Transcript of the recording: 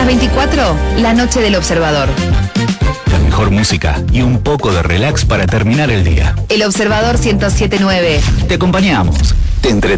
24, la noche del Observador. La mejor música y un poco de relax para terminar el día. El Observador 107.9. Te acompañamos, te entretenemos.